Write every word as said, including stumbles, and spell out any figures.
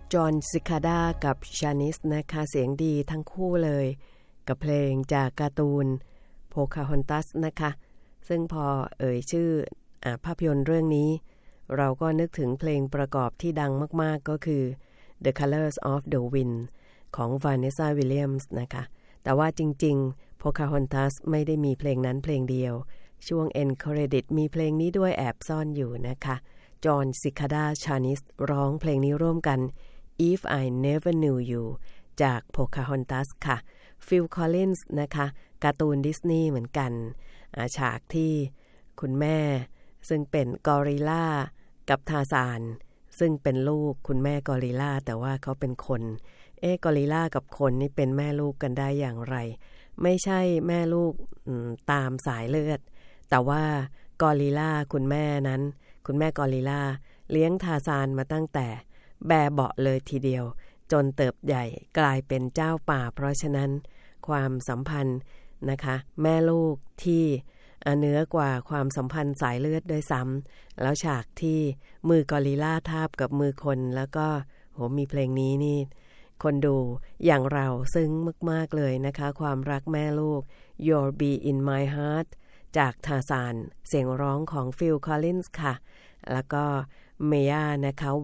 จอห์นซิคาดากับชานิสนะคะเสียงดีทั้งคู่เลยกับเพลงจากการ์ตูนโพคาฮอนตัสนะคะซึ่งพอเอ่ยชื่ออ่าภาพยนตร์เรื่องนี้เราก็นึกถึงเพลงประกอบที่ดังมากๆก็คือ The Colors of the Wind ของ Vanessa Williams นะคะแต่ว่าจริงๆ Pocahontas ไม่ได้มีเพลงนั้นเพลงเดียวช่วง End Credit มีเพลงนี้ด้วยแอบซ่อนอยู่นะคะจอห์นซิคาดาชานิสร้องเพลงนี้ร่วมกัน If I Never Knew You จาก Pocahontas ค่ะฟิลคอลลินส์นะคะการ์ตูนดิสนีย์เหมือนกันฉากที่คุณแม่ซึ่งเป็นกอริลลากับทาซานซึ่งเป็นลูกคุณแม่กอริลลาแต่ว่าเขาเป็นคนเอ๊ะกอริลลากับคนนี่เป็นแม่ลูกกันได้อย่างไรไม่ใช่แม่ลูกตามสายเลือดแต่ว่ากอริลลาคุณแม่นั้นคุณแม่กอริลลาเลี้ยงทาซานมาตั้งแต่แบเบาะเลยทีเดียวจนเติบใหญ่กลายเป็นเจ้าป่าเพราะฉะนั้นความสัมพันธ์นะคะแม่ลูกที่เหนือกว่าความสัมพันธ์สายเลือดด้วยซ้ำแล้วฉากที่มือกอริลลาทาบกับมือคนแล้วก็โหมีเพลงนี้นี่คนดูอย่างเราซึ้งมากๆเลยนะคะความรักแม่ลูก You'll Be in My Heart จากทาซานเสียงร้องของฟิลคอลลินส์ค่ะแล้วก็เมย่านะคะ